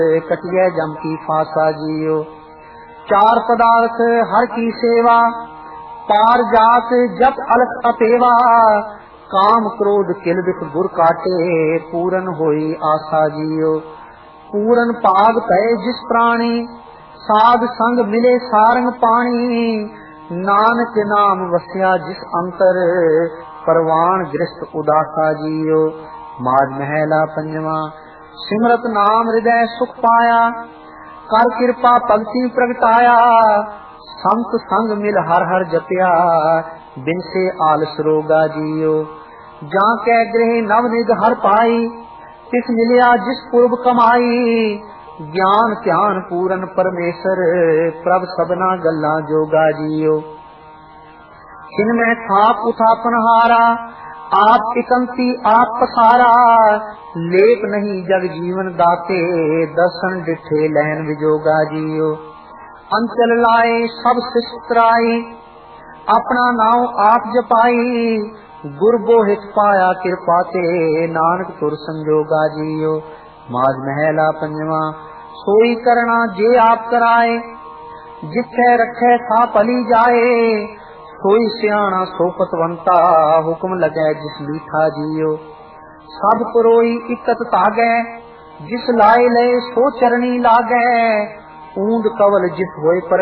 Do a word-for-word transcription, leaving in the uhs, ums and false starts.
कटिए जम की फासा जियो। चार पदार्थ हर की सेवा, पार जात जप अलख अपेवा। काम क्रोध किल बिख गुर काटे, पूरन होई आशा जियो। पूरन पाग पए जिस प्राणी, साध संग मिले सारंग पानी। नानक नाम वसिया जिस अंतर, परवान गृहस्थ उदासा जियो। माज महला पंजवा। सिमरत नाम हृदय सुख पाया, कर कृपा भगति प्रगटाया। संत संग मिल हर हर जपिया, बिन से आलस रोगा जियो। जा कै गृह नव निध हर पाई, तिस मिलिया जिस पूर्व कमाई। ज्ञान ध्यान पूरन परमेसर, प्रभ सबना गल्ला जोगा जियो। जिनमें थाप उठापन हारा, आप टिकंती आप पसारा। लेप नहीं जग जीवन दाते, दर्शन डिठे लैन विजोगा जियो। अंचल लाए सब सिस्तराई, अपना नाम आप जपाई। गुर बोहित पाया कृपा ते, नानक तुर संजोगा जियो। माज महला पंजवा। सोई करना जे आप कराए, जिथे रखे था पली जाए। सोई सियाणा सो पतवंता, हुक्म लगे जिस मीठा जियो। सब परोई इकत तागै, जिस लाए लय सो चरनी लागै। ऊंद कवल जिस होए पर